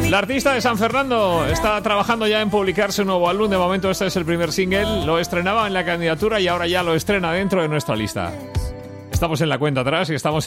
La artista de San Fernando está trabajando ya en publicarse un nuevo álbum. De momento este es el primer single. Lo estrenaba en la candidatura y ahora ya lo estrena dentro de nuestra lista. Estamos en la cuenta atrás y estamos